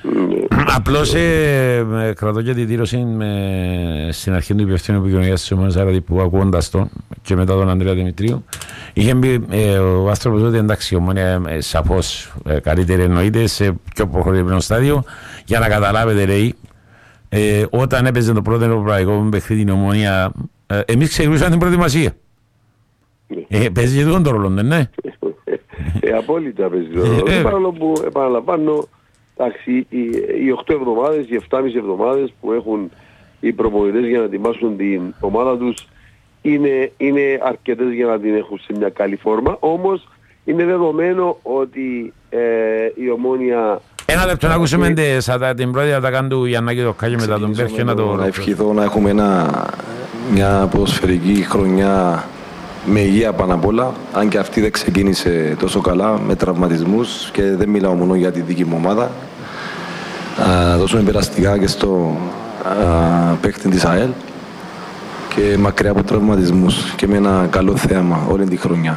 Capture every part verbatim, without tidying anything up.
Απλώς ε, κρατώ και τη δήλωση ε, στην αρχή του υπευθύνου επικοινωνίας της Ομόνιας Αραδίππου, ακούγοντας τον και μετά τον Ανδρέα Δημητρίου, είχε πει ε, ο άνθρωπος ότι εντάξει η Ομόνια ε, σαφώς ε, καλύτερη εννοείται σε πιο προχωρημένο στάδιο, για να καταλάβετε λέει, ε, όταν έπαιζε το πρώτο ευρωπαϊκό παιχνίδι την Ομόνια, ε, εμείς ξεκινούσαμε την προετοιμασία. Ε, παίζει και τον ρόλο, ναι. Ε, απόλυτα παίζει τον ρόλο. Παρόλο που επαναλαμβάνω, εντάξει, οι, οι οκτώ εβδομάδες, οι επτάμισι εβδομάδες που έχουν οι προπονητές για να ετοιμάσουν την ομάδα τους είναι, είναι αρκετές για να την έχουν σε μια καλή φόρμα. Όμως είναι δεδομένο ότι ε, η Ομόνια... Ένα λεπτό να ακούσουμε την πρώτη ατακάν του Γιαννάκη Δοκάκη μετά τον Πέρχε να το... Να ευχηθώ να έχουμε ένα, μια ποδοσφαιρική χρονιά με υγεία πάνω απ' όλα, αν και αυτή δεν ξεκίνησε τόσο καλά με τραυματισμούς και δεν μιλάω μόνο για τη δική μου ομάδα. Να δώσουμε περαστικά και στο α, παίκτη της ΑΕΛ και μακριά από τραυματισμούς και με ένα καλό θέαμα όλη τη χρονιά.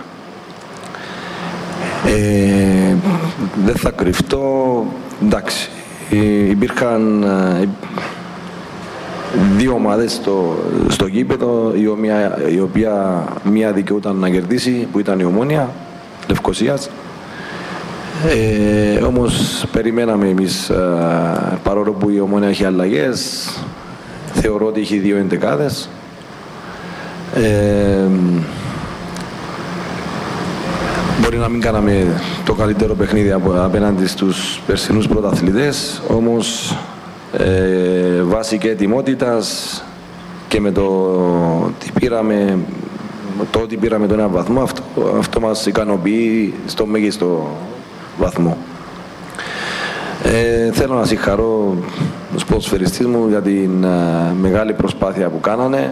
Ε, δεν θα κρυφτώ, εντάξει, υπήρχαν ε, δύο ομάδες στο, στο γήπεδο, η, ομία, η οποία μία δικαιούταν να κερδίσει, που ήταν η Ομόνια Λευκωσίας. Ε, όμως περιμέναμε εμείς, ε, παρόλο που η Ομόνια έχει αλλαγές, θεωρώ ότι έχει δύο εντεκάδες. Ε, μπορεί να μην κάναμε το καλύτερο παιχνίδι απέναντι στους περσινούς πρωταθλητές, όμως ε, βάσει και ετοιμότητας και με το ότι πήραμε, το ότι πήραμε τον ένα βαθμό, αυτό, αυτό μας ικανοποιεί στο μέγιστο βαθμό. Ε, θέλω να συγχαρώ τους ποδοσφαιριστές μου για την ε, μεγάλη προσπάθεια που κάνανε.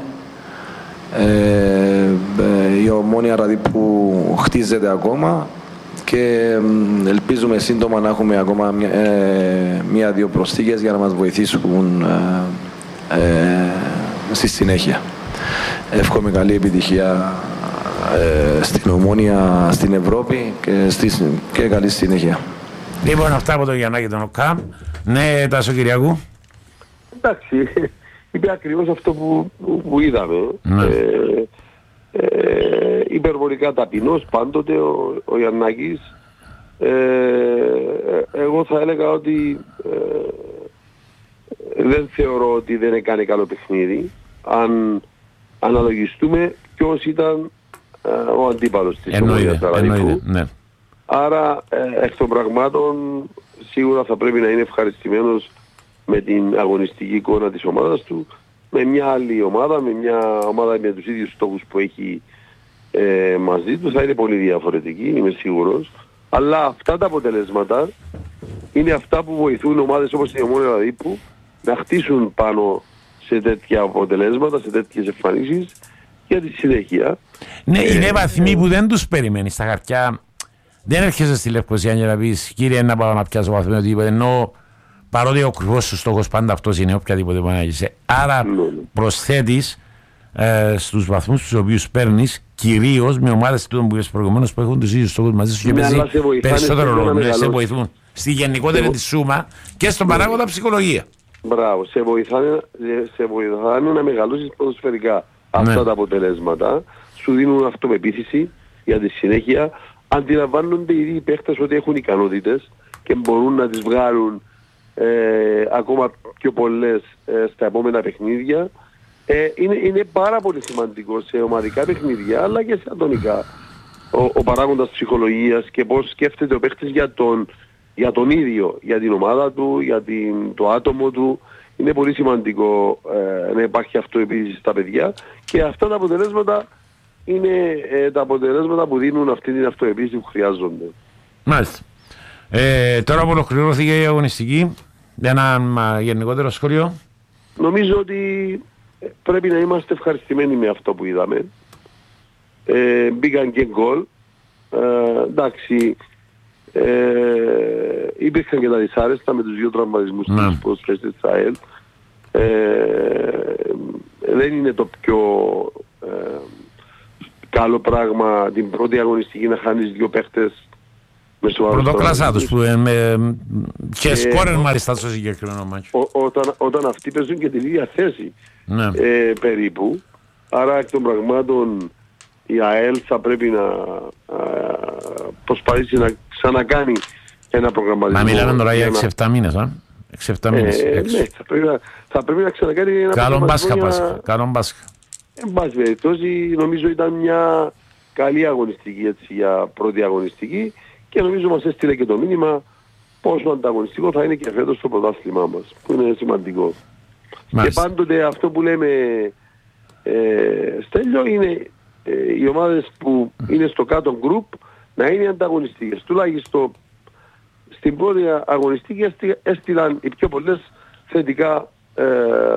Ε, ε, η Ομόνια Αραδίππου χτίζεται ακόμα και ελπίζουμε σύντομα να έχουμε ακόμα μία-δύο ε, προσθήκες για να μας βοηθήσουν ε, ε, στη συνέχεια. Εύχομαι καλή επιτυχία ε, στην Ομόνια, στην Ευρώπη και, στη, και καλή συνέχεια. Λοιπόν, αυτά από το Γιαννάκη τον ΟΚΑΜ. Ναι, Τάσο Κυριακού. Εντάξει, είπε ακριβώς αυτό που, που είδαμε. Ναι. Ε, ε, υπερβολικά ταπεινός πάντοτε ο, ο Γιαννάκης. Ε, εγώ θα έλεγα ότι ε, δεν θεωρώ ότι δεν έκανε καλό παιχνίδι. Αν αναλογιστούμε ποιος ήταν ε, ο αντίπαλος της Ομόνιας Αραδίππου. Ναι. Άρα ε, εκ των πραγμάτων σίγουρα θα πρέπει να είναι ευχαριστημένος με την αγωνιστική εικόνα της ομάδας του, με μια άλλη ομάδα, με μια ομάδα με τους ίδιους στόχους που έχει ε, μαζί του, θα είναι πολύ διαφορετική, είμαι σίγουρος. Αλλά αυτά τα αποτελέσματα είναι αυτά που βοηθούν ομάδες όπως η Ομόνια Αραδίππου να χτίσουν πάνω σε τέτοια αποτελέσματα, σε τέτοιες εμφανίσεις για τη συνέχεια. Ναι, ε, είναι βαθμοί ε, που δεν τους περιμένει στα χαρτιά. Δεν έρχεσαι στη Λευκοσία για να πεις κύριε να πάω να πιάσω βαθμό οτιδήποτε, ενώ παρότι ο κρυφός σου στόχος πάντα αυτός είναι οποιαδήποτε που να έχεις. Άρα προσθέτεις ε, στους βαθμούς τους οποίους παίρνεις, κυρίως με ομάδες του που είπες προηγουμένως που έχουν τους ίδιους στόχους μαζί σου και παίζει περισσότερο ρόλο. Ναι, σε βοηθούν στη γενικότερη τη σούμα και στον παράγοντα ψυχολογία. Μπράβο, σε βοηθάνε, σε βοηθάνε να μεγαλώσεις ποδοσφαιρικά αυτά ναι. τα αποτελέσματα, σου δίνουν αυτοπεποίθηση για τη συνέχεια. Αντιλαμβάνονται ήδη οι παίχτες ότι έχουν ικανότητες και μπορούν να τις βγάλουν ε, ακόμα πιο πολλές ε, στα επόμενα παιχνίδια. Ε, είναι, είναι πάρα πολύ σημαντικό σε ομαδικά παιχνίδια αλλά και σε ατομικά ο, ο παράγοντας ψυχολογίας και πώς σκέφτεται ο παίχτης για τον, για τον ίδιο, για την ομάδα του, για την, το άτομο του. Είναι πολύ σημαντικό ε, να υπάρχει αυτοεπίθεση στα παιδιά και αυτά τα αποτελέσματα είναι ε, τα αποτελέσματα που δίνουν αυτή την αυτοεπίθεση που χρειάζονται. Μάλιστα. Ε, τώρα που ολοκληρώθηκε η αγωνιστική, ένα μα, γενικότερο σχόλιο. Νομίζω ότι πρέπει να είμαστε ευχαριστημένοι με αυτό που είδαμε. Ε, μπήκαν και γκολ. Ε, εντάξει, ε, υπήρχαν και τα δυσάρεστα με τους δύο τραυματισμούς ναι. της ποδοσφαιριστές της ΑΕΛ. Ε, δεν είναι το πιο ε, καλό πράγμα την πρώτη αγωνιστική να χάνεις δύο παίχτες Πρωτοκλάσσα τους που με, και ε, σκόρεν μάλιστα στο συγκεκριμένο μάτσο. Όταν, όταν αυτοί παίζουν και την ίδια θέση ναι. ε, περίπου, άρα εκ των πραγμάτων η ΑΕΛ θα πρέπει να α, προσπαθήσει να ξανακάνει ένα προγραμματισμό. Μα μιλάμε τώρα για έξι εφτά μήνες, α? έξι εφτά μήνες. Ε, ναι, θα πρέπει, να, θα πρέπει να ξανακάνει ένα Καλό προγραμματισμό. Καλό μπάσκα, καλό μπάσκα. Εν πάση περιπτώσει, νομίζω ήταν μια καλή αγωνιστική έτσι, για πρώτη αγωνιστική και νομίζω μας έστειλε και το μήνυμα πόσο ανταγωνιστικό θα είναι και φέτος το πρωτάθλημά μας, που είναι σημαντικό. Μάλιστα. Και πάντοτε αυτό που λέμε ε, Στέλιο είναι ε, οι ομάδες που είναι στο κάτω γκρουπ να είναι ανταγωνιστικές. Τουλάχιστον στην πρώτη αγωνιστική έστειλαν οι πιο πολλές θετικά ε,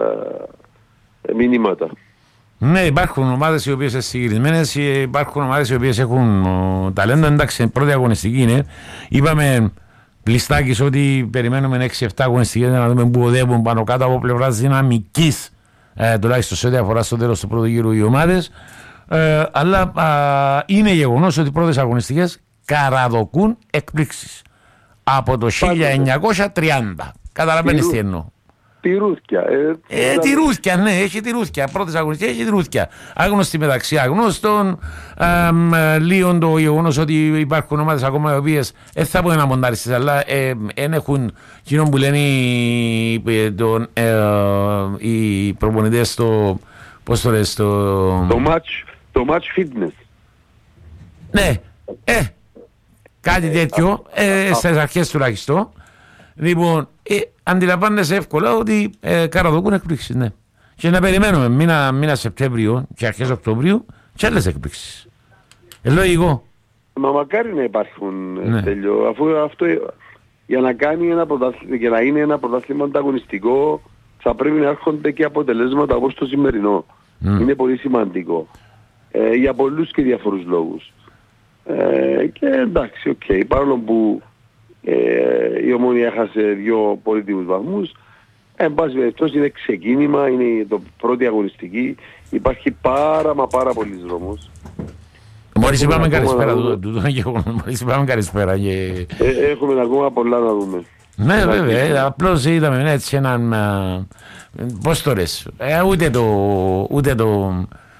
μηνύματα. Ναι, υπάρχουν ομάδες οι οποίες είναι συγκεκριμένες, υπάρχουν ομάδες οι οποίες έχουν ο, ταλέντο. Εντάξει, πρώτη αγωνιστική είναι. Είπαμε Πλιστάκης ότι περιμένουμε έξι εφτά αγωνιστικές να δούμε που οδεύουν πάνω κάτω από πλευράς δυναμικής, ε, τουλάχιστον σε ό,τι αφορά στο τέλος του πρώτου γύρου οι ομάδες. Ε, αλλά α, είναι γεγονός ότι οι πρώτες αγωνιστικές καραδοκούν εκπλήξεις. Από το χίλια εννιακόσια τριάντα. Καταλαβαίνεις τι εννοώ. Τυρούθκια. Ε, ε, τυρούθκια, ναι, έχει τυρούθκια. Πρώτες αγωνιστικές έχει τυρούθκια. Άγνωστη μεταξύ αγνώστων. Λίον το γεγονός ότι υπάρχουν ομάδες ακόμα οι οποίες δεν θα μπορούν να μοντάριστες, αλλά δεν έχουν εκείνο που λένε οι, τον, ε, οι προπονητές στο. Πώς το λες, το. Το match, το match fitness. Ναι, ε, κάτι τέτοιο, ε, στις αρχές τουλάχιστον. Λοιπόν, ε, αντιλαμβάνεσαι εύκολα ότι ε, καραδοκούν εκπλήξεις, ναι. Και να περιμένουμε μήνα, μήνα Σεπτέμβριο και αρχές Οκτωβρίου και άλλες εκπλήξεις. Ε, λογικό. Μα μακάρι να υπάρχουν, ναι. Τέλειο, αφού αυτό για να κάνει ένα πρωτάθλημα, για να είναι ένα πρωτάθλημα ανταγωνιστικό θα πρέπει να έρχονται και αποτελέσματα όπως το σημερινό. Mm. Είναι πολύ σημαντικό. Ε, για πολλούς και διαφορούς λόγους. Ε, και εντάξει, οκ, okay, παρόλο που Ε, η Ομόνια έχασε δύο πολύτιμους βαθμούς. Εν πάση περιπτώσει είναι ξεκίνημα, είναι το πρώτη αγωνιστική. Υπάρχει πάρα μα πάρα πολλής δρόμος. Μόλις είπαμε καλησπέρα, μόλις είπαμε καλησπέρα. Έχουμε ακόμα πολλά να δούμε. Ναι βέβαια, απλώς είδαμε έτσι έναν, πώς το λες, ούτε το, ούτε το,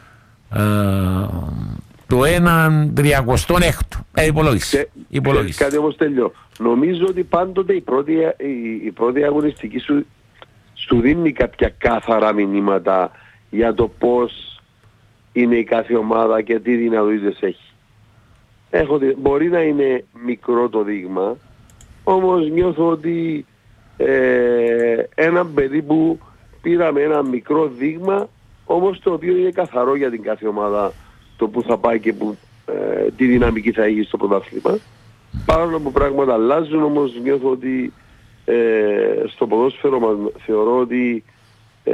το έναν τριακοστόν έκτο. Ε, υπολόγισε. Υπολόγισε. Κάτι όμως Τέλειο. Νομίζω ότι πάντοτε η πρώτη, η, η πρώτη αγωνιστική σου, σου δίνει κάποια κάθαρα μηνύματα για το πώς είναι η κάθε ομάδα και τι δυνατότητες έχει. Έχω, μπορεί να είναι μικρό το δείγμα, όμως νιώθω ότι ε, ένα παιδί που πήραμε ένα μικρό δείγμα, όμως το οποίο είναι καθαρό για την κάθε ομάδα το που θα πάει και που, ε, τι δυναμική θα έχει στο πρωτάθλημα. Παρόλο που πράγματα αλλάζουν, όμως νιώθω ότι ε, στο ποδόσφαιρο μας θεωρώ ότι ε,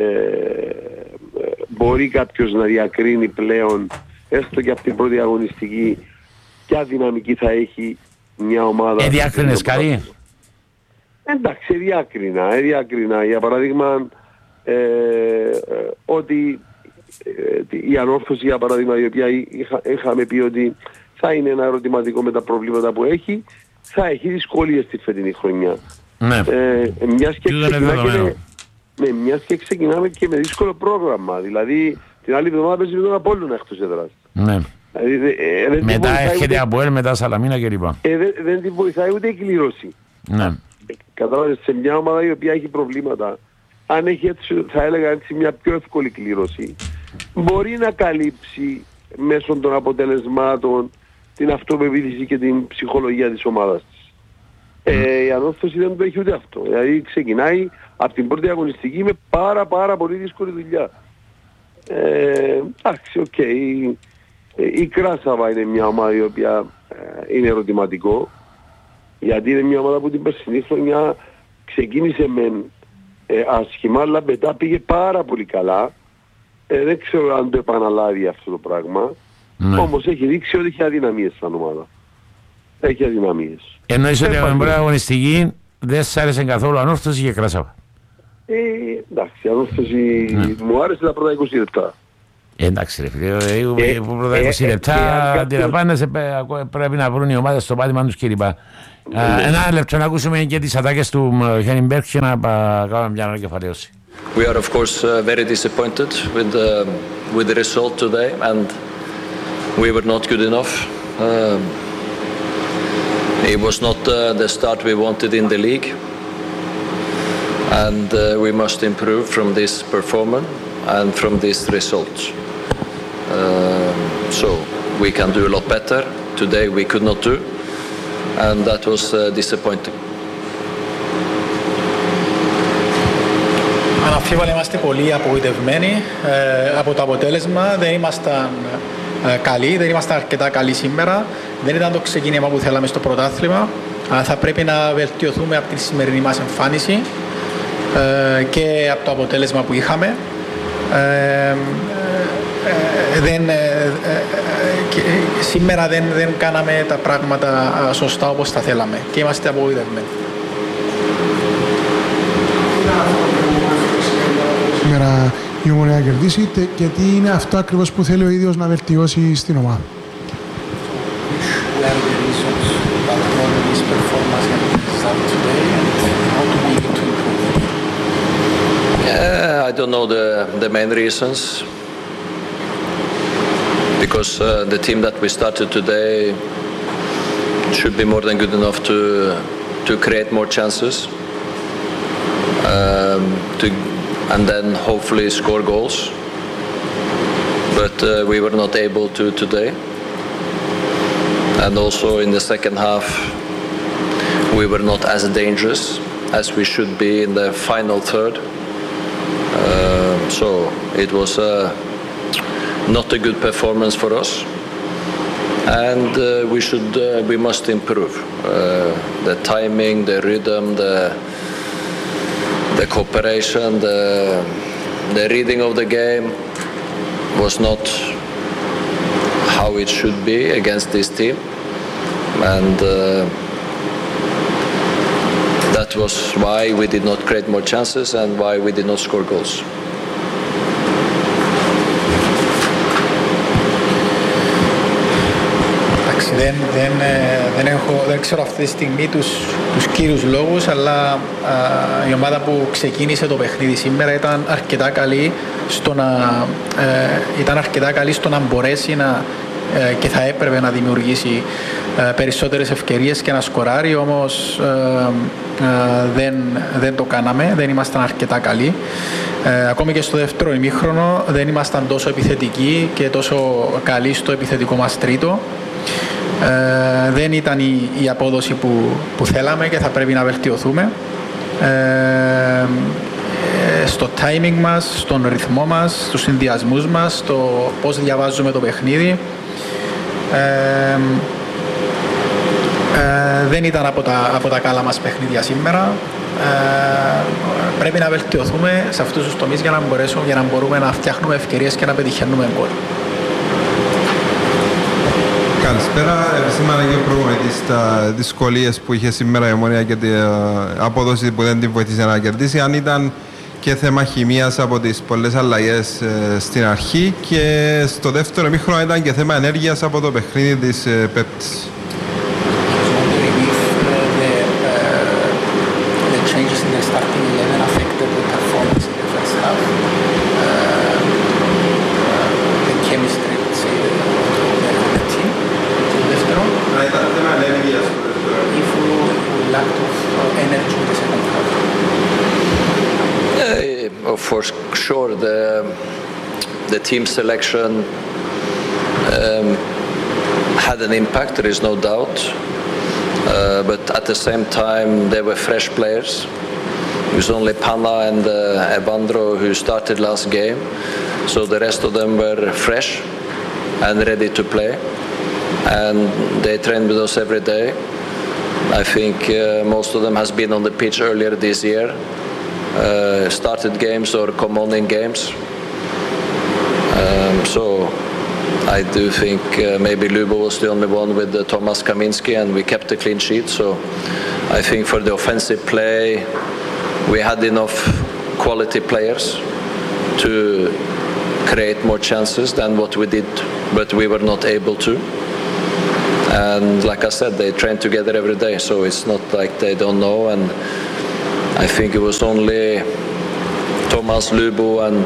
μπορεί κάποιος να διακρίνει πλέον έστω και από την πρώτη αγωνιστική ποια δυναμική θα έχει μια ομάδα. Ε, διάκρινες καλή. Εντάξει, διάκρινα, ε, διάκρινα. Για παράδειγμα, ε, ε, ότι ε, η Ανόρθωση, για παράδειγμα, η οποία είχα, είχαμε πει ότι θα είναι ένα ερωτηματικό με τα προβλήματα που έχει, θα έχει δυσκολίες στη φετινή χρονιά. Ναι. Ε, μιας, και ξεκινάμε, ναι, μιας και ξεκινάμε και με δύσκολο πρόγραμμα. Δηλαδή την άλλη εβδομάδα παίζει με τον Απόλλωνα εκτός έδρας. Ναι. Δηλαδή, ε, μετά έρχεται από ελ, μετά Σαλαμίνα κλπ. Ε, δεν, δεν την βοηθάει ούτε η κλήρωση. Ναι. Κατάλαβες, σε μια ομάδα η οποία έχει προβλήματα, αν έχει έτσι, θα έλεγα έτσι μια πιο εύκολη κλήρωση, μπορεί να καλύψει μέσω των αποτελεσμάτων την αυτοπεποίθηση και την ψυχολογία της ομάδας της. Mm. Ε, η Ανόρθωση δεν το έχει ούτε αυτό. Δηλαδή ξεκινάει από την πρώτη αγωνιστική με πάρα πάρα πολύ δύσκολη δουλειά. Ε, εντάξει, οκ. Okay. Η, η Κράσαβα είναι μια ομάδα η οποία ε, είναι ερωτηματικό, γιατί είναι μια ομάδα που την περσινή χρονιά ξεκίνησε με ε, άσχημα, αλλά μετά πήγε πάρα πολύ καλά. Ε, δεν ξέρω αν το επαναλάβει αυτό το πράγμα. Ναι. Όμως έχει δείξει ότι έχει αδυναμίες σαν ομάδα. Έχει αδυναμίες. Εννοείς ότι με πρώτη αγωνιστική δεν σ' άρεσε καθόλου Ανόρθωση και Κράσαβα. Ε, εντάξει, Ανόρθωση ναι. Μου άρεσε τα πρώτα είκοσι λεπτά. Εντάξει ρε φίλε, που πρώτα είκοσι λεπτά αντιλαμβάνεσαι πρέπει να βρουν οι ομάδες στο πάτημα τους κλπ. Ένα λεπτό να ακούσουμε και τις ατάκες του Χένιμπεργκ και να κάνουμε μια ανακεφαλαίωση. We are of course uh, very disappointed with the, with the result today, and we were not good enough. Uh, it was not uh, the start we wanted in the league, and uh, we must improve from this performance and from this result. Uh, so we can do a lot better. Today we could not do, and that was uh, disappointing. Αναμφίβολα είμαστε πολύ απογοητευμένοι ε, από το αποτέλεσμα. Δεν ήμασταν ε, καλοί, δεν ήμασταν αρκετά καλοί σήμερα. Δεν ήταν το ξεκίνημα που θέλαμε στο πρωτάθλημα. Αλλά θα πρέπει να βελτιωθούμε από τη σημερινή μας εμφάνιση ε, και από το αποτέλεσμα που είχαμε. Ε, ε, ε, δεν, ε, ε, ε, σήμερα δεν, δεν κάναμε τα πράγματα σωστά όπως τα θέλαμε και είμαστε απογοητευμένοι. Σήμερα η Ομονία κερδίσει και τι είναι αυτό ακριβώς που θέλει ο ίδιος να βελτιώσει στην ομάδα. Yeah, I don't know the, the main reasons, because uh, the team that we started today should be more than good enough to to create more chances, um, to and then hopefully score goals. But uh, we were not able to today. And also in the second half, we were not as dangerous as we should be in the final third. Uh, so it was uh, not a good performance for us. And uh, we should, uh, we must improve. Uh, the timing, the rhythm, the The cooperation, the, the reading of the game was not how it should be against this team, and uh, that was why we did not create more chances and why we did not score goals. Δεν, δεν, δεν, έχω, δεν ξέρω αυτή τη στιγμή τους, τους κύριους λόγους, αλλά α, η ομάδα που ξεκίνησε το παιχνίδι σήμερα ήταν αρκετά καλή στο να, ε, ήταν αρκετά καλή στο να μπορέσει να, ε, και θα έπρεπε να δημιουργήσει ε, περισσότερες ευκαιρίες και να σκοράρει, όμως ε, ε, δεν, δεν το κάναμε, δεν ήμασταν αρκετά καλοί. Ε, ακόμη και στο δεύτερο ημίχρονο δεν ήμασταν τόσο επιθετικοί και τόσο καλοί στο επιθετικό μας τρίτο. Ε, δεν ήταν η, η απόδοση που, που θέλαμε και θα πρέπει να βελτιωθούμε ε, ε, στο timing μας, στον ρυθμό μας, στους συνδυασμούς μας, στο πώς διαβάζουμε το παιχνίδι. Ε, ε, δεν ήταν από τα, από τα καλά μας παιχνίδια σήμερα. Ε, πρέπει να βελτιωθούμε σε αυτούς τους τομείς για να, μπορέσουμε, για να μπορούμε να φτιάχνουμε ευκαιρίες και να πετυχαίνουμε γκολ. Καλησπέρα. Επισήμανα και ο προπονητής τα δυσκολίες που είχε σήμερα η Ομόνια και την απόδοση που δεν την βοήθησε να κερδίσει. Αν ήταν και θέμα χημείας από τις πολλές αλλαγές στην αρχή και στο δεύτερο ημίχρονο ήταν και θέμα ενέργειας από το παιχνίδι της Πέπτης. For sure, the the team selection um, had an impact. There is no doubt, uh, but at the same time, they were fresh players. It was only Panna and uh, Evandro who started last game, so the rest of them were fresh and ready to play, and they trained with us every day. I think uh, most of them has been on the pitch earlier this year. Uh, started games or come on in games. Um, so I do think uh, maybe Lubo was the only one with uh, Thomas Kaminski, and we kept a clean sheet. So I think for the offensive play, we had enough quality players to create more chances than what we did, but we were not able to. And like I said, they train together every day, so it's not like they don't know. And I think it was only Thomas Lubo and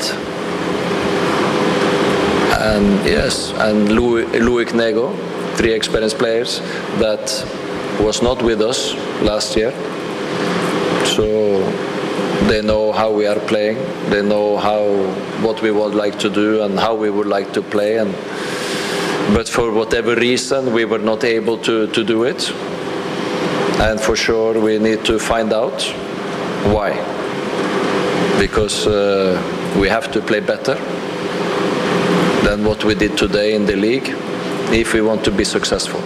and yes, and Louis, Louis Nego, three experienced players that was not with us last year. So they know how we are playing. They know how what we would like to do and how we would like to play. And but for whatever reason, we were not able to, to do it. And for sure, we need to find out why. Because uh, we have to play better than what we did today in the league if we want to be successful.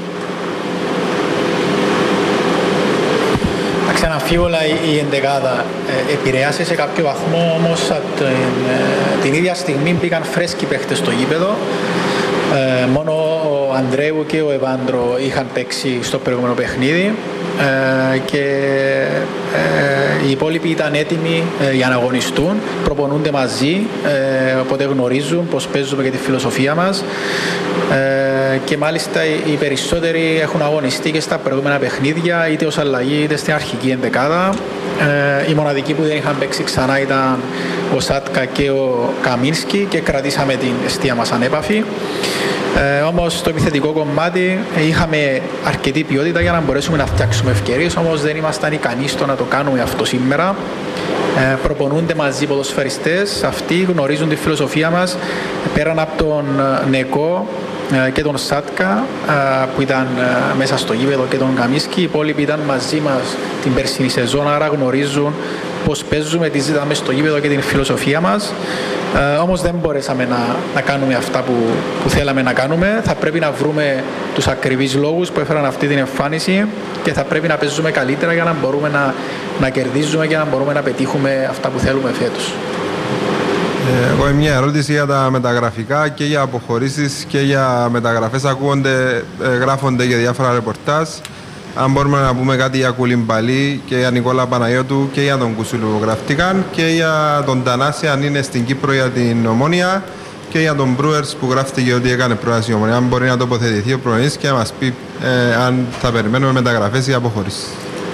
Ξαναμφίβολα η ενδεκάδα επηρέασε σε κάποιο βαθμό, όμως την, την ίδια στιγμή πήγαν φρέσκοι παίχτες στο γήπεδο. Ε, μόνο ο Ανδρέου και ο Ευάντρο είχαν παίξει στο προηγούμενο παιχνίδι ε, και ε, οι υπόλοιποι ήταν έτοιμοι ε, για να αγωνιστούν, προπονούνται μαζί, ε, οπότε γνωρίζουν πώς παίζουμε και τη φιλοσοφία μας ε, και μάλιστα οι περισσότεροι έχουν αγωνιστεί και στα προηγούμενα παιχνίδια, είτε ως αλλαγή είτε στην αρχική ενδεκάδα. Ε, οι μοναδικοί που δεν είχαν παίξει ξανά ήταν ο Σάτκα και ο Καμίνσκι και κρατήσαμε την εστία μας ανέπαφη. Ε, όμως στο επιθετικό κομμάτι είχαμε αρκετή ποιότητα για να μπορέσουμε να φτιάξουμε ευκαιρίες, όμως δεν ήμασταν ικανοί στο να το κάνουμε αυτό σήμερα. Ε, προπονούνται μαζί ποδοσφαιριστές, αυτοί γνωρίζουν τη φιλοσοφία μας, πέραν από τον Νεκό και τον Σάτκα που ήταν μέσα στο γήπεδο και τον Καμίσκι, οι υπόλοιποι ήταν μαζί μας την περσινή σεζόν, άρα γνωρίζουν πώς παίζουμε, τι ζητάμε στο γήπεδο και την φιλοσοφία μας. Ε, όμως δεν μπορέσαμε να, να κάνουμε αυτά που, που θέλαμε να κάνουμε. Θα πρέπει να βρούμε τους ακριβείς λόγους που έφεραν αυτή την εμφάνιση και θα πρέπει να παίζουμε καλύτερα για να μπορούμε να, να κερδίζουμε και να μπορούμε να πετύχουμε αυτά που θέλουμε φέτος. Εγώ έχω μια ερώτηση για τα μεταγραφικά και για αποχωρήσεις και για μεταγραφές. Ακούγονται, γράφονται για διάφορα ρεπορτάζ. Αν μπορούμε να πούμε κάτι για Κουλιμπαλή και για Νικόλα Παναγιώτου και για τον Κουσούλου που γραφτήκαν και για τον Τανάση αν είναι στην Κύπρο για την Ομόνια και για τον Brewers που γράφτηκε ότι έκανε πρόταση η Ομόνια. Αν μπορεί να τοποθετηθεί ο προπονητής και να μας πει ε, αν θα περιμένουμε μεταγραφές ή αποχωρήσεις.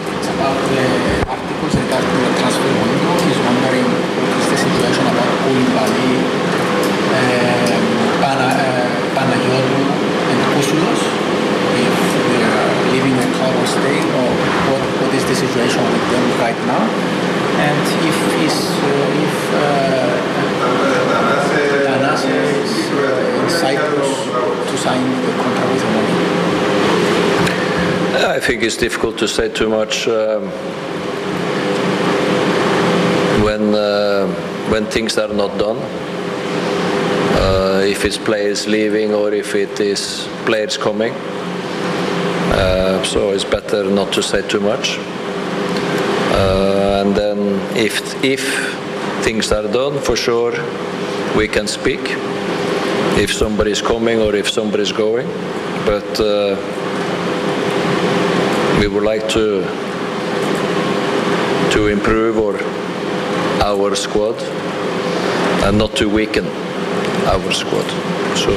State or what, what is the situation with them right now, and if is uh, if Tanase uh, is uh, in Cyprus to sign the contract with Omonia. I think it's difficult to say too much um, when uh, when things are not done. Uh, if it's players leaving or if it is players coming. Uh, so it's better not to say too much. Uh, and then if if things are done, for sure we can speak. If somebody is coming or if somebody is going, but uh, we would like to to improve our our squad and not to weaken our squad. So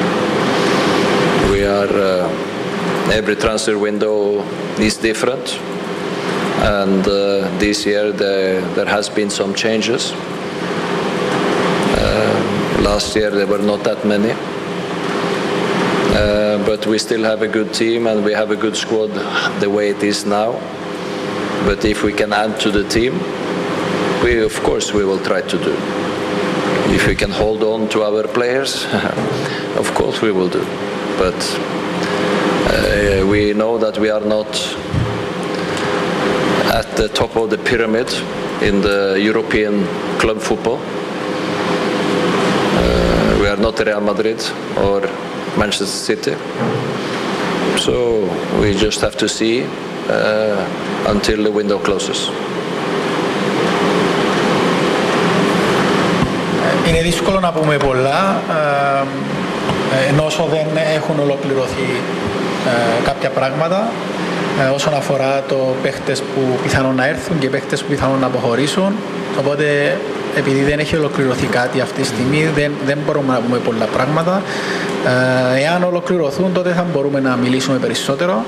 we are. Uh, Every transfer window is different, and uh, this year there, there has been some changes. Uh, last year there were not that many, uh, but we still have a good team and we have a good squad the way it is now. But if we can add to the team, we of course we will try to do. If we can hold on to our players, of course we will do. But Uh, we know that we are not at the top of the pyramid in the European club football. Uh, we are not Real Madrid or Manchester City. So we just have to see uh, until the window closes. Είναι δύσκολο να πούμε πολλά, ενώ όσο δεν έχουν ολοκληρωθεί Ε, κάποια πράγματα ε, όσον αφορά το παίχτες που πιθανόν να έρθουν και παίχτες που πιθανόν να αποχωρήσουν, οπότε επειδή δεν έχει ολοκληρωθεί κάτι αυτή τη στιγμή, δεν, δεν μπορούμε να πούμε πολλά πράγματα. Ε, εάν ολοκληρωθούν, τότε θα μπορούμε να μιλήσουμε περισσότερο.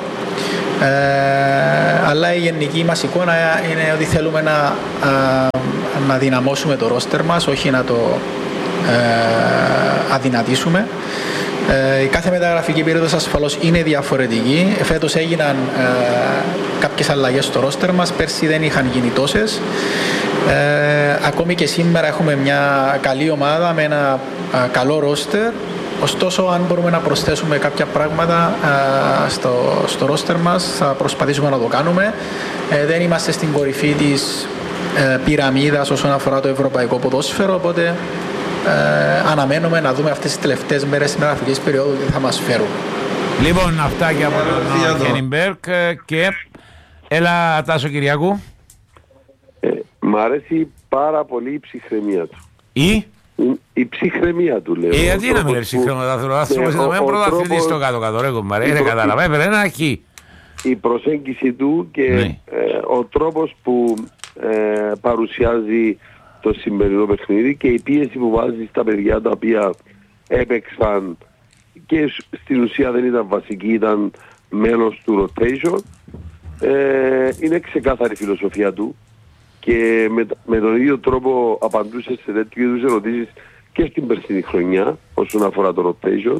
Ε, αλλά η γενική μας εικόνα είναι ότι θέλουμε να, α, να δυναμώσουμε το ρόστερ μας, όχι να το ε, αδυνατήσουμε. Ε, η κάθε μεταγραφική περίοδος ασφαλώς είναι διαφορετική. Φέτος έγιναν ε, κάποιες αλλαγές στο ρόστερ μας, πέρσι δεν είχαν γίνει τόσες. Ε, ακόμη και σήμερα έχουμε μια καλή ομάδα με ένα α, καλό ρόστερ. Ωστόσο, αν μπορούμε να προσθέσουμε κάποια πράγματα α, στο, στο ρόστερ μας, θα προσπαθήσουμε να το κάνουμε. Ε, δεν είμαστε στην κορυφή της ε, πυραμίδας όσον αφορά το ευρωπαϊκό ποδόσφαιρο, οπότε ε, αναμένουμε να δούμε αυτές τις τελευταίες μέρες της μεταγραφικής περίοδου τι θα μας φέρουν. Λοιπόν, αυτά και από τον Χένιμπεργκ και έλα Τάσο Κυριακού. Ε, μ' αρέσει πάρα πολύ η ψυχραιμία του. Ή? Η ψυχραιμία του, λέω. Ε, γιατί να μην είναι ψυχραιμία του, ο άνθρωπος ήταν με πρωταθλητής στο κάτω-κάτω, ρε κομπάρε, δεν κατάλαβα, έπαιρνε ένα αρχή. Η προσέγγιση του και ναι. ε, ο τρόπος που ε, παρουσιάζει το σημερινό παιχνίδι και η πίεση που βάζει στα παιδιά τα οποία έπαιξαν και στην ουσία δεν ήταν βασική, ήταν μέλος του rotation, ε, είναι ξεκάθαρη η φιλοσοφία του. Και με, με τον ίδιο τρόπο απαντούσε σε τέτοιου είδους ερωτήσεις και στην περσινή χρονιά όσον αφορά το rotation.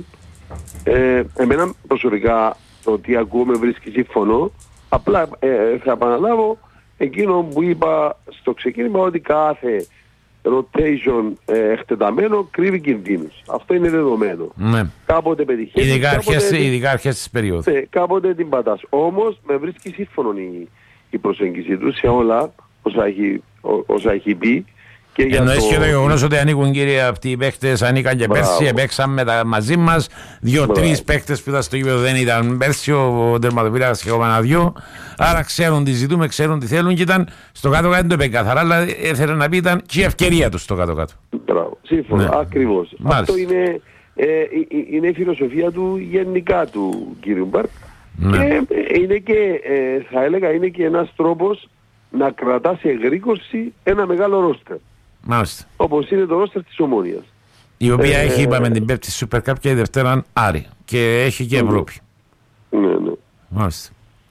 Ε, εμένα προσωπικά το τι ακούω με βρίσκει σύμφωνο. Απλά ε, θα επαναλάβω εκείνο που είπα στο ξεκίνημα, ότι κάθε rotation ε, εκτεταμένο κρύβει κινδύνους. Αυτό είναι δεδομένο. Ναι. Κάποτε πετυχαίνει. Ειδικά αρχές, ειδικά αρχές της περίοδου. Ναι, κάποτε την πατάς. Όμως με βρίσκει σύμφωνο η, η προσέγγιση του σε όλα όσα έχει, ό, όσα έχει πει. Εννοείς το... και το γεγονός ότι ανήκουν, κύριε, αυτοί οι παίκτες ανήκαν και πέρσι, έπαιξαν με τα, μαζί μας. Δύο-τρεις παίκτες που ήταν στο γήπεδο δεν ήταν πέρσι, ο τερματοφύλακας και ακόμα δυο. Άρα ξέρουν τι ζητούμε, ξέρουν τι θέλουν και ήταν στο κάτω-κάτω, το είπε καθαρά, αλλά έθελε να πει ήταν και η ευκαιρία τους στο κάτω-κάτω. Μπράβο, σύμφωνα, ναι. Ακριβώς. Μάλιστα. Αυτό είναι, ε, είναι η φιλοσοφία του γενικά του κύριου Μπάρκ. Ναι. Και είναι και, ε, θα έλεγα, είναι και ένας τρόπος να κρατά σε εγρήγορση ένα μεγάλο ρόστερ. Μάλιστα. Όπως είναι το ρόστερ της Ομόνοιας. Η οποία ε, έχει, είπαμε, την πέμπτη Super Cup και η Δευτέρα Άρη. Και έχει και Ευρώπη. Ναι, ναι. Μάλιστα.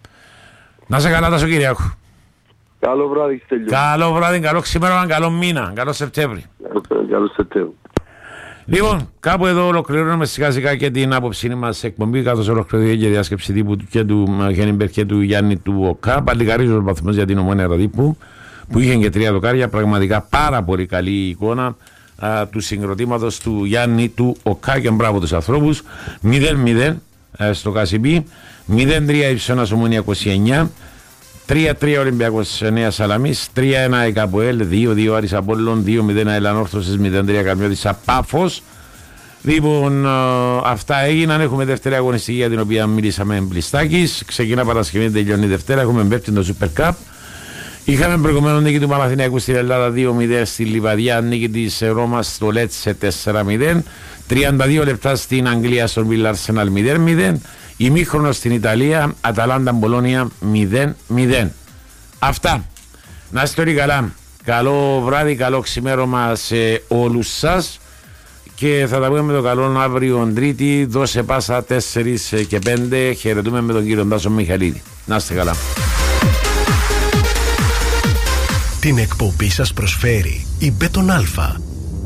Να σε καλά, Τάσο Κυριακού. Καλό βράδυ, Στέλιο. Καλό βράδυ, καλό ξημέρωμα, καλό μήνα, καλό Σεπτέμβρη. Καλό Σεπτέμβρη. Λοιπόν, κάπου εδώ ολοκληρώνουμε σιγά σιγά και την άποψή μας εκπομπή, καθώς ολοκληρωθεί και η διάσκεψη τύπου και του Χένιμπεργκ και του Γιάννη του ΟΚΑ. Παλικαρίζω τους βαθμούς για την Ομόνια Ραδίππου, που είχε και τρία δοκάρια. Πραγματικά πάρα πολύ καλή εικόνα α, του συγκροτήματος του Γιάννη του ΟΚΑ και μπράβο τους ανθρώπους. μηδέν μηδέν στο Κασιμπή, μηδέν τρία Υψώνας Ομόνια είκοσι εννιά, τρία τρία Ολυμπιακός Νέα Σαλαμής, τρία ένα ΕΚΑΠΟΕΛ, δύο δύο Άρης Απόλλων, δύο μηδέν ΑΕΛ Όρθωσης, μηδέν τρία Καρμιώτης Πάφος. Λοιπόν, αυτά έγιναν. Έχουμε δεύτερη αγωνιστική για την οποία μιλήσαμε Μπλιστάκης. Ξεκινά Παρασκευή, τελειώνει Δευτέρα. Έχουμε πέμπτη το Super Cup. Είχαμε προηγουμένως νίκη του Παναθηναϊκού στην Ελλάδα δύο μηδέν, στη Λιβαδιά νίκη της Ρώμας στο Λέτσε τέσσερα μηδέν, τριάντα δύο λεπτά στην Αγγλία στον Βίλα Αρσενάλ μηδέν μηδέν, ημίχρονο στην Ιταλία Αταλάντα Μπολόνια μηδέν μηδέν. Αυτά. Να είστε όλοι καλά. Καλό βράδυ, καλό ξημέρωμα σε όλους σας και θα τα πούμε με το καλό αύριο Τρίτη. Δώσε πάσα τέσσερις και πέντε. Χαιρετούμε με τον κύριο Τάσο Μιχαλίδη. Να είστε καλά. Την εκπομπή σας προσφέρει η Μπέτον Αλφα.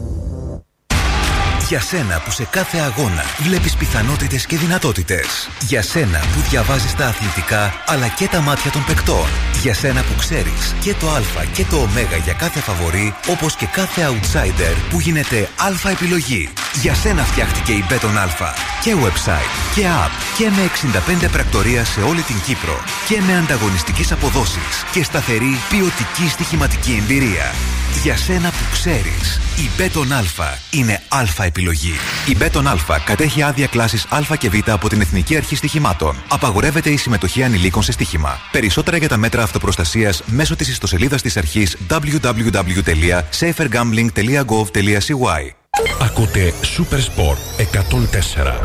Για σένα που σε κάθε αγώνα βλέπεις πιθανότητες και δυνατότητες. Για σένα που διαβάζεις τα αθλητικά αλλά και τα μάτια των παικτών. Για σένα που ξέρεις και το Α και το Ω για κάθε φαβορί, όπως και κάθε outsider που γίνεται Α επιλογή. Για σένα φτιάχτηκε η Μπέτον Αλφα. Και website και app και με εξήντα πέντε πρακτορία σε όλη την Κύπρο. Και με ανταγωνιστικές αποδόσεις και σταθερή ποιοτική στοιχηματική εμπειρία. Για σένα που ξέρεις, η Μπέτον Αλφα είναι Α επιλογή. Η Μπέτον Αλφα κατέχει άδεια κλάσης Α και Β από την Εθνική Αρχή Στοιχημάτων. Απαγορεύεται η συμμετοχή ανηλίκων σε στοίχημα. Περισσότερα για τα μέτρα αυτοπροστασίας μέσω της ιστοσελίδας της αρχής double-u double-u double-u τελεία safer gambling τελεία gov τελεία c y. Ακούτε Super Sport εκατόν τέσσερα.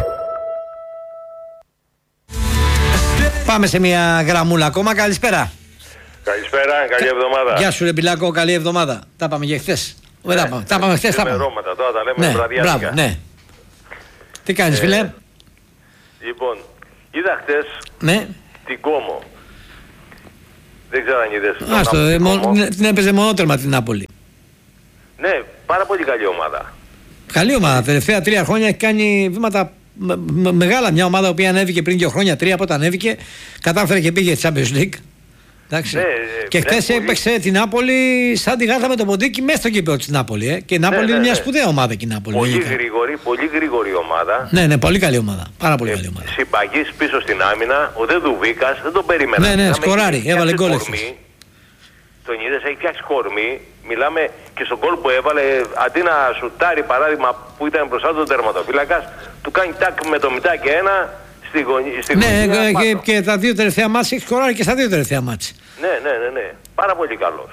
Πάμε σε μια γραμμούλα ακόμα. Καλησπέρα. Καλησπέρα, καλή εβδομάδα. Γεια σου ρε Μπιλάκο, καλή εβδομάδα. Τα πάμε για χθες. Ναι, τα πάμε, τα πάμε χθες, τα πάμε. Τώρα τα λέμε ναι, βραδιάτικα. Μπράβο, ναι. Τι κάνεις, ε, φίλε? Λοιπόν, είδα χτες ναι. την Κόμο. Δεν ξέρω αν είδες. Άστο, ε, μο, την έπαιζε μονότερμα την Νάπολη. Ναι, πάρα πολύ καλή ομάδα. Καλή ομάδα. Τα τελευταία τρία χρόνια έχει κάνει βήματα με, με, μεγάλα. Μια ομάδα που ανέβηκε πριν δύο χρόνια, τρία από όταν ανέβηκε, κατάφερε και πήγε Champions League. Εντάξει. Ναι, και χθες πολύ... έπαιξε την Νάπολη σαν τη γάτα με το ποντίκι μέσα στο κήπεδο της Νάπολη. Ε. Και η Νάπολη ναι, ναι, είναι μια σπουδαία ομάδα και η Νάπολη. Πολύ γρήγορη, πολύ γρήγορη ομάδα. Ναι, ναι, πολύ καλή ομάδα. Πάρα πολύ ε, καλή ομάδα. Συμπαγής πίσω στην άμυνα, ο Δεδουβίκας δεν τον περίμενα. Ναι, ναι, σκοράρει, έβαλε γκολ. Τον είδες, έχει φτιάξει κορμί. Μιλάμε και στον γκολ που έβαλε, αντί να σουτάρει παράδειγμα που ήταν μπροστά του τερματοφύλακας, του κάνει τάκ με το μητάκι ένα στη γωνία. Στη ναι, γωνία και, και, και τα δύο τελευταία μάτς έχει σκοράρει και στα δύο τελευταία μάτς. Ναι, ναι, ναι, ναι. Πάρα πολύ καλός.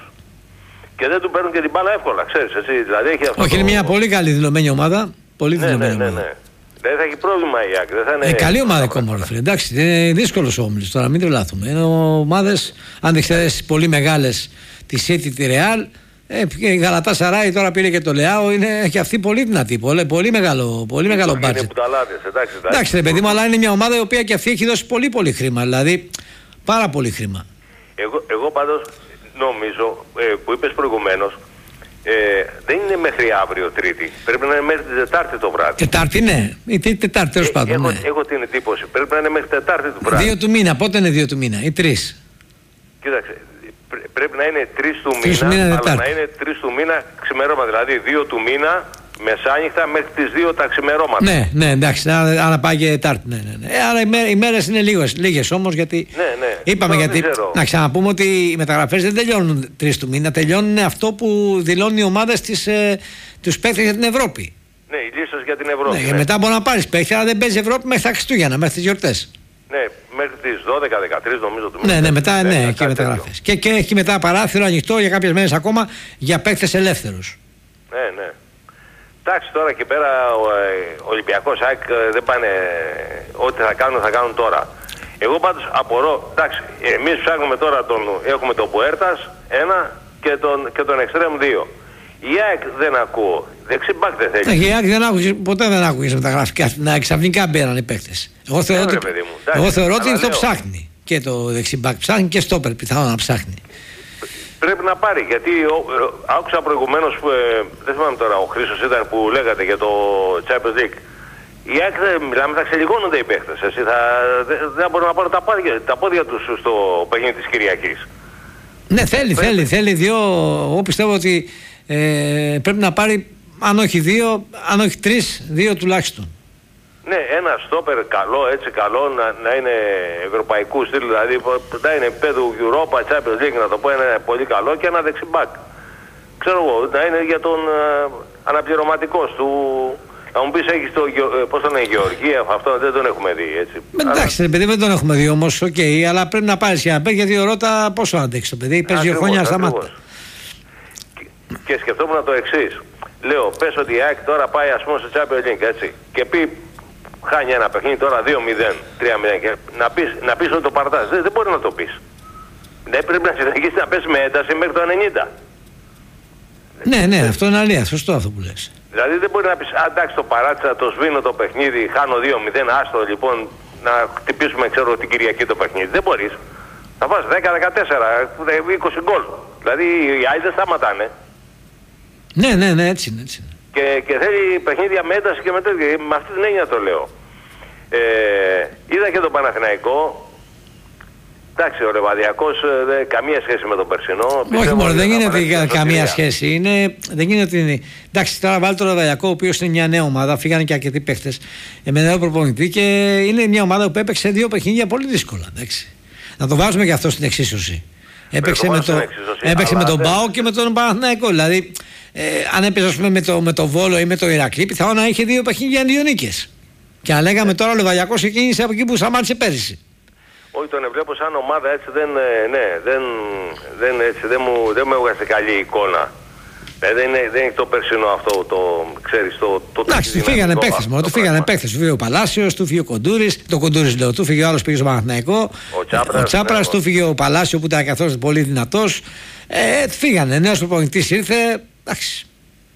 Και δεν του παίρνουν και την μπάλα εύκολα, ξέρεις εσύ. Δηλαδή έχει αυτό. Όχι, το... είναι μια πολύ καλή δηλωμένη ομάδα. Πολύ ναι, δηλωμένη ναι, ναι, ομάδα. ναι. Δεν θα έχει πρόβλημα η Άκη. Δεν θα είναι... Ε, καλή ομάδα ακόμα, ρε φίλε. Εντάξει, είναι δύσκολος ο όμιλος τώρα, μην τρελάθουμε. Είναι ομάδες, αν δεν ξέρεις, πολύ μεγάλες, τη City, τη Real. Ε, η Γαλατά Σαράι τώρα πήρε και το Λεάο, είναι και αυτή πολύ δυνατή. Πολύ, πολύ μεγάλο, πολύ μεγάλο μπάτζετ. Εντάξει, εντάξει, ρε παιδί μου, αλλά είναι μια ομάδα η οποία και αυτή έχει δώσει πολύ πολύ χρήμα. Δηλαδή, πάρα πολύ χρήμα. Εγώ, εγώ πάντως νομίζω ε, που είπες προηγουμένως, ε, δεν είναι μέχρι αύριο Τρίτη. Πρέπει να είναι μέχρι την Τετάρτη το βράδυ. Τετάρτη, ναι. Ή Τετάρτη, τέλος πάντων. Έχω, ναι. έχω την εντύπωση. Πρέπει να είναι μέχρι Τετάρτη το βράδυ. Δύο του μήνα. Πότε είναι δύο του μήνα, ή τρεις? Κοίταξε. Πρέπει να είναι τρεις του μήνα, μήνα αλλά να είναι τρεις του μήνα ξημερώματα. Δηλαδή δύο του μήνα μεσάνυχτα μέχρι τις δύο τα ξημερώματα. Ναι, ναι, εντάξει, άρα πάει και Τετάρτη. Ναι, ναι, ναι. Άρα οι, μέ, οι μέρες είναι λίγες, λίγες όμως γιατί. Ναι, ναι. Είπαμε Τώρα γιατί. Να ξαναπούμε ότι οι μεταγραφές δεν τελειώνουν τρεις του μήνα, τελειώνουν αυτό που δηλώνουν οι ομάδες της, ε, τους παίκτες για την Ευρώπη. Ναι, οι λίστες για την Ευρώπη. Ναι, ναι. Μετά μπορεί να πάρεις παίκτη, αλλά δεν παίζει Ευρώπη μέχρι τα Χριστούγεννα, μέχρι τις γιορτές. Ναι, μέχρι τις δώδεκα δεκατρείς νομίζω του μήνα. Ναι, ναι, μετά ναι, ναι και μεταγραφές. Και, και έχει μετά παράθυρο ανοιχτό για κάποιες μέρες ακόμα για παίκτες ελεύθερους. Ναι, ναι. Εντάξει, τώρα και πέρα ο ε, Ολυμπιακός ΑΕΚ δεν πάνε ό,τι θα κάνουν, θα κάνουν τώρα. Εγώ πάντως απορώ, εντάξει, εμείς ψάχνουμε τώρα τον, έχουμε τον Πουέρτας ένα και τον, και τον Εξτρέμ δύο. Η ΑΕΚ δεν ακούω. Δεξιμπάκ δεν θέλει. Η ΑΕΚ δεν άκουγε, ποτέ δεν άκουγε μεταγραφικά. Να ξαφνικά μπαίναν οι παίκτες. Εγώ θεωρώ ότι, εγώ θεωρώ ότι το ψάχνει. Και το δεξιμπάκ ψάχνει και στόπερ πιθανόν να ψάχνει. Πρέπει να πάρει, γιατί άκουσα προηγουμένως, ε, δεν θυμάμαι τώρα, ο Χρήστος ήταν που λέγατε για το Champions League. Οι ΑΕΚ, μιλάμε, θα ξελιγώνονται οι παίχτες. Εσύ, θα, δεν θα μπορούν να πάρουν τα πόδια, τα πόδια τους στο παιχνίδι της Κυριακής. Ναι, θέλει, πρέπει. θέλει, θέλει δύο. Εγώ πιστεύω ότι ε, πρέπει να πάρει, αν όχι δύο, αν όχι τρεις, δύο τουλάχιστον. Ναι, ένα στόπερ καλό, έτσι καλό, να, να είναι ευρωπαϊκού στυλ, δηλαδή να είναι επίπεδου Europa, Champions League, να το πω, είναι πολύ καλό, και ένα δεξιμπάκ. Ξέρω εγώ, να είναι για τον ε, αναπληρωματικός του. Να μου πεις, έχεις το, ε, πώς τον είναι, Γεωργία, αυτό δεν τον έχουμε δει, έτσι. Εντάξει, αλλά... παιδί, δεν τον έχουμε δει όμως, οκ, okay, αλλά πρέπει να πάρεις για να παίρνει, γιατί ο Ρώτα πόσο αντέξει το παιδί, παίζει δύο χρόνια στα μάτια. Και, και σκεφτόμουν το εξής. Λέω, πες ότι η ΑΕΚ τώρα πάει, ας πούμε, στο Champions League, έτσι, και πει, χάνει ένα παιχνίδι τώρα δύο μηδέν, τρία μηδέν, και να πεις, να πεις ότι το παρατάς. Δεν, δεν μπορεί να το πεις. Δεν πρέπει να συνεχίσεις να πες με ένταση μέχρι το ενενήντα. Ναι, ναι, αυτό είναι αλήθεια, σωστό αυτό που λες. Δηλαδή δεν μπορεί να πεις, α, εντάξει, το παράτησα, το σβήνω το παιχνίδι, χάνω δύο μηδέν, άστο λοιπόν να χτυπήσουμε, ξέρω, την Κυριακή το παιχνίδι. Δεν μπορείς. Θα βάζεις δέκα δεκατέσσερα, είκοσι γκολ. Δηλαδή οι άλλοι δεν σταματάνε. Ναι, ναι, ναι, έτσι είναι, έτσι είναι. Και, και θέλει παιχνίδια με ένταση και με τέτοια. Με αυτή την έννοια το λέω. Ε, είδα και τον Παναθηναϊκό. Εντάξει, ο Λεβαδιακός δεν καμία σχέση με τον περσινό. Όχι μόνο, δεν γίνεται καμία σχέση. Είναι, δεν γίνεται. Είναι. Εντάξει, τώρα βάλει τον Λεβαδιακό, ο οποίος είναι μια νέα ομάδα. Φύγανε και αρκετοί παίχτες με νέο προπονητή και είναι μια ομάδα που έπαιξε δύο παιχνίδια πολύ δύσκολα. Εντάξει. Να το βάζουμε και αυτό στην εξίσωση. Έπαιξε με, το, έπαιξε με τον Πάο και με τον Παναθηναϊκό. Δηλαδή, ε, αν έπαιζε ας πούμε, με, το, με το Βόλο ή με το Ηρακλή, πιθανόν να είχε δύο παιχνίδια δύο νίκες. Και αν λέγαμε τώρα ο Λεβαδιακός ξεκίνησε από εκεί που σταμάτησε πέρυσι. Όχι, τον βλέπω σαν ομάδα, έτσι δεν, ναι, δεν, δεν, έτσι, δεν, μου, δεν μου έβγαζε καλή εικόνα. Ε, δεν, είναι, δεν είναι το περσινό αυτό, το ξέρεις, το... το εντάξει, του φύγανε παίχτες μόνο, του φύγανε παίχτες. Του φύγε ο Παλάσιος, του φύγε ο Κοντούρης, το Κοντούρης λέω, του φύγε ο άλλος πήγε στο Παναθηναϊκό. Ο Τσάπρας, ο Τσάπρας ναι, του φύγε ο Παλάσιο που ήταν καθώς πολύ δυνατός. Ε, φύγανε, νέος προπονητής ήρθε, εντάξει.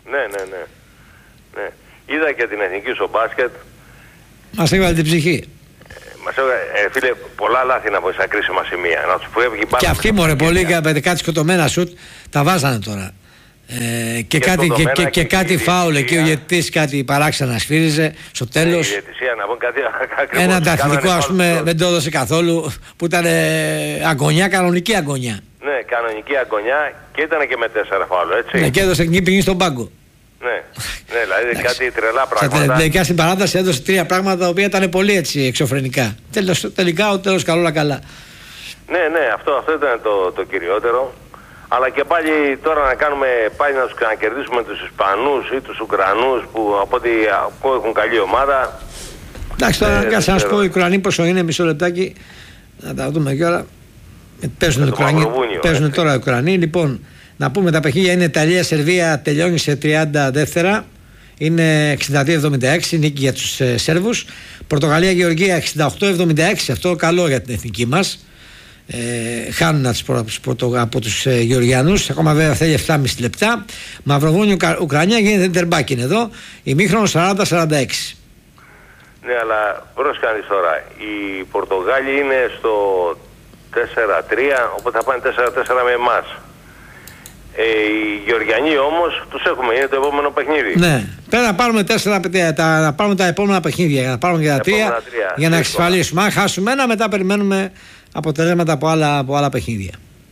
Ναι, ναι, ναι. ναι. Είδα και την εθνική στο μπάσκετ. Μας έβαλε την ψυχή. Ε, μας έβαλε, ε, φίλε, πολλά λάθη να πω στα κρίσιμα σημεία. Να τους φεύγει πάρα. Και αυτοί μωρέ πολύ κάτι σκοτωμένα σουτ τα βάζανε τώρα. Ε, και, και, κάτι, και, και, και, και κάτι φάουλ εκεί, ο ηγετής κάτι παράξενα σφύριζε στο τέλος. Η να πω κάτι ακριβώς. Ένα ανταθλητικό, ας πούμε, δεν το έδωσε καθόλου, που ήταν ε, αγωνιά, κανονική αγωνιά. Ναι, κανονική αγωνιά και ήταν και με τέσσερα φάουλ, έτσι. Ναι, και έδωσε εκείνη στον πάγκο. Ναι, ναι, δηλαδή κάτι τρελά πράγματα. Τελικά στην παράταση έδωσε τρία πράγματα τα οποία ήταν πολύ έτσι εξωφρενικά. Τέλος, τελικά ο τέλος καλό καλά. Ναι, ναι, αυτό, αυτό ήταν το, το κυριότερο. Αλλά και πάλι τώρα να κάνουμε πάλι να τους ξανακερδίσουμε τους Ισπανούς ή τους Ουκρανούς που από ό,τι έχουν καλή ομάδα. Εντάξει, τώρα ε, να σας πω οι Ουκρανοί πόσο είναι, μισό λεπτάκι να τα δούμε και παίζουν, Ουκρανοί, παίζουν τώρα οι Ουκρανοί. Λοιπόν, να πούμε τα παιχνίδια είναι Ιταλία-Σερβία, τελειώνει σε τριάντα δεύτερα, είναι εξήντα δύο εβδομήντα έξι νίκη για τους ε, Σέρβους. Πορτογαλία-Γεωργία εξήντα οκτώ εβδομήντα έξι, αυτό καλό για την εθνική μας. Ε, χάνουν από τους ε, Γεωργιανούς, ακόμα βέβαια θέλει επτά και μισό λεπτά. Μαυροβούνιο Ουκρανία, γίνεται τερμπάκι είναι εδώ, ημίχρονο σαράντα σαράντα έξι. Ναι, αλλά πρόσκανες τώρα, οι Πορτογάλοι είναι στο τέσσερα τρία, οπότε θα πάνε τέσσερα τέσσερα με εμάς. Ε, οι Γεωργιανοί όμως τους έχουμε, είναι το επόμενο παιχνίδι. Ναι, πρέπει να πάρουμε, τέσσερα, τα, να πάρουμε τα επόμενα παιχνίδια, για να πάρουμε και τα τρία, τρία για να εξασφαλίσουμε. Αν χάσουμε ένα, μετά περιμένουμε αποτελέσματα από άλλα, από άλλα παιχνίδια.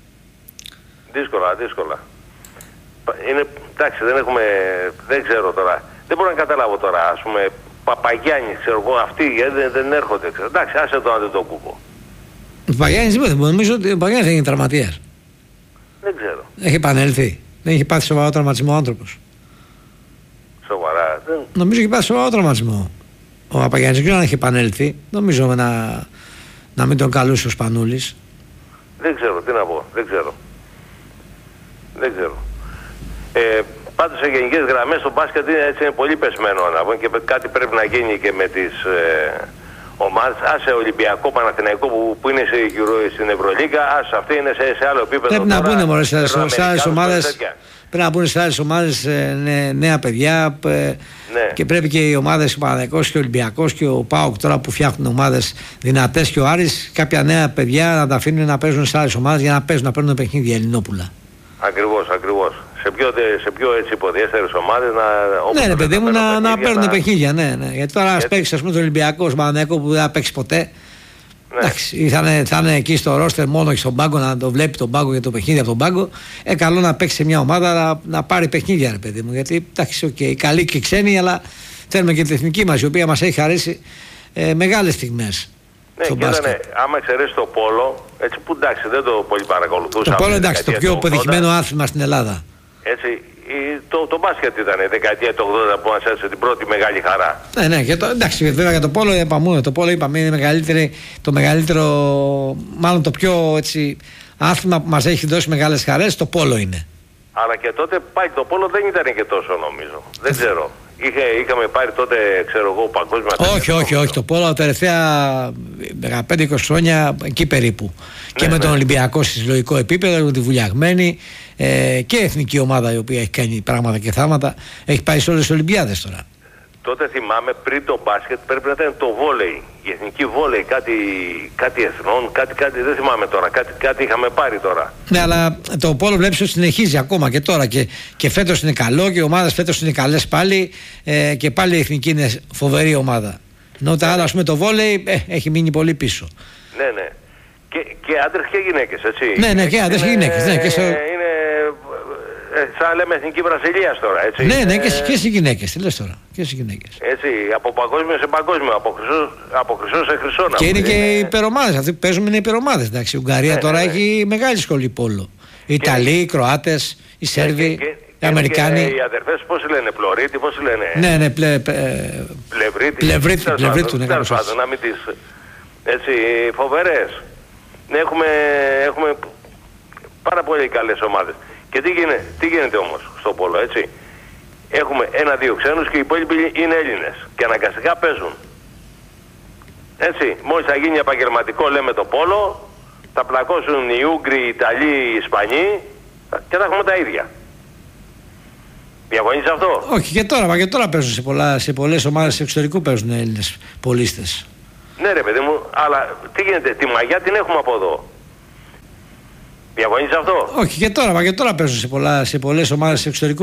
Δύσκολα, δύσκολα. Είναι, εντάξει, δεν έχουμε, δεν ξέρω τώρα. Δεν μπορώ να καταλάβω τώρα, ας πούμε, Παπαγιάννη, ξέρω εγώ, αυτοί δεν, δεν έρχονται. Ξέρω. Εντάξει, άσε το Αντετοκούμπο. Ο Παπαγιάννης δεν νομίζω ότι ο Παπαγιάννης έγινε τραυματίας. Δεν ξέρω. Έχει επανέλθει. Δεν έχει πάθει σοβαρό τραυματισμό ο άνθρωπος. Σοβαρά. Δεν... Νομίζω έχει πάθει σοβαρό τραυματισμό. Ο Παπαγιάννης δεν ξέρω αν έχει επανέλθει. Νομίζω να, να μην τον καλούσε ο Σπανούλης. Δεν ξέρω, τι να πω. Δεν ξέρω. Δεν ξέρω. Ε, πάντως σε γενικές γραμμές το μπάσκετ είναι, έτσι, είναι πολύ πεσμένο να πω, και κάτι πρέπει να γίνει και με τις ε, ομάδες. Άσε Ολυμπιακό, Παναθηναϊκό που, που είναι σε, στην Ευρωλίγκα, άσε αυτή είναι σε, σε άλλο επίπεδο. Πρέπει τώρα, να πούνε μωρέ σε άλλες ομάδες. Πρέπει να πούνε σε άλλες ομάδες ε, νέ, νέα παιδιά ε, ναι. Και πρέπει και οι ομάδες, ο Παναθηναϊκός και ο Ολυμπιακός και ο ΠΑΟΚ τώρα που φτιάχνουν ομάδες δυνατές και ο Άρης, κάποια νέα παιδιά να τα αφήνουν να παίζουν σε άλλες ομάδες για να παίζουν, να παίρνουν παιχνίδια Ελληνόπουλα. Ακριβώς, ακριβώς. Σε πιο, σε πιο έτσι υποδιέστερες ομάδες να... Ναι, ρε παιδί μου, να, να παίρνουν παιχνίδια, ναι, ναι. Γιατί τώρα ας παίξει, ας πούμε, το Ολυμπιακό, ο Παναθηναϊκός που δεν θα παίξει ποτέ. Ναι. Εντάξει, θα είναι, θα είναι εκεί στο ρόστερ μόνο και στον πάγκο, να το βλέπει τον πάγκο για το παιχνίδι από τον πάγκο. Ε, καλό να παίξει σε μια ομάδα να, να πάρει παιχνίδια, ρε παιδί μου. Γιατί εντάξει, okay, καλοί και ξένοι, αλλά θέλουμε και την εθνική μας, η οποία μας έχει χαρίσει ε, μεγάλες στιγμές. Ναι, και ήταν, άμα εξαιρέσει το πόλο, έτσι που εντάξει δεν το πολύ παρακολουθούσαμε. Το πόλο εντάξει, το πιο πετυχημένο άθλημα στην Ελλάδα. Έτσι, η, το, το μπάσκετ ήταν η δεκαετία του ογδόντα που μας έδωσε την πρώτη μεγάλη χαρά. Ναι, ναι, και το, εντάξει, βέβαια για το πόλο είπαμε, το πόλο είπαμε είναι το μεγαλύτερο, μάλλον το πιο έτσι, άθλημα που μας έχει δώσει μεγάλες χαρές, το πόλο είναι. Αλλά και τότε πάλι το πόλο δεν ήταν και τόσο νομίζω, δεν ξέρω. Είχε, είχαμε πάρει τότε, ξέρω εγώ, παγκόσμια... Όχι, όχι, όχι. Το πόλο τα τελευταία δεκαπέντε είκοσι χρόνια εκεί περίπου. Ναι, και με τον ναι. Ολυμπιακό σε συλλογικό επίπεδο, με τη Βουλιαγμένη ε, και εθνική ομάδα η οποία έχει κάνει πράγματα και θάματα. Έχει πάει σε όλες τις Ολυμπιάδες τώρα. Τότε θυμάμαι πριν το μπάσκετ πρέπει να ήταν το βόλεϊ. Η εθνική βόλεϊ, κάτι, κάτι εθνών, κάτι, κάτι, δεν θυμάμαι τώρα. Κάτι, κάτι είχαμε πάρει τώρα. Ναι, αλλά το πόλο βλέπεις ότι συνεχίζει ακόμα και τώρα. Και, και φέτος είναι καλό και οι ομάδες φέτος είναι καλές πάλι. Ε, και πάλι η εθνική είναι φοβερή ομάδα. Ενώ τα άλλα, ας πούμε, το βόλεϊ ε, έχει μείνει πολύ πίσω. Ναι, ναι. Και, και άντρες και γυναίκες, έτσι. Ναι, ναι, και άντρες και γυναίκες. Ναι, και σε... είναι σαν να λέμε εθνική Βραζιλίας τώρα, έτσι. Ναι, ναι, και, ε... και στις γυναίκες, τι λες τώρα, και στις γυναίκες. Έτσι, από παγκόσμιο σε παγκόσμιο, από χρυσό, από χρυσό σε χρυσό. Και είναι και οι υπερομάδες, αυτοί που παίζουν είναι υπερομάδες, εντάξει. Η Ουγγαρία ναι, τώρα ναι, ναι. έχει μεγάλη σχολή πόλο. Οι Ιταλοί, οι Κροάτες, οι Σέρβοι, και, και, οι Αμερικάνοι. Και οι αδερφές πώς λένε, Πλωρίτη, πώς λένε. Ναι, ναι, πλε, πλε, Πλευρίτη. Πλευρίτη, Πλευρίτη, ναι, τέλος πάντων, να μην τις, έτσι, φοβερές. Ναι, έχουμε, έχουμε πάρα πολύ καλές ομάδες. Και τι γίνεται, τι γίνεται όμως στο πόλο, έτσι. Έχουμε ένα-δύο ξένους και οι υπόλοιποι είναι Έλληνες. Και αναγκαστικά παίζουν. Έτσι, μόλις θα γίνει επαγγελματικό, λέμε το πόλο, θα πλακώσουν οι Ούγγροι, οι Ιταλοί, οι Ισπανοί και θα έχουμε τα ίδια. Διαφωνείς αυτό? Όχι, και τώρα, μα και τώρα παίζουν σε, πολλά, σε πολλές ομάδες εξωτερικού παίζουν Έλληνες πολίστες. Ναι ρε παιδί μου, αλλά τι γίνεται, τη μαγιά την έχουμε από εδώ. Διαφωνείς αυτό? Όχι, και τώρα, μα και τώρα παίζουν σε, πολλά, σε πολλές ομάδες εξωτερικού.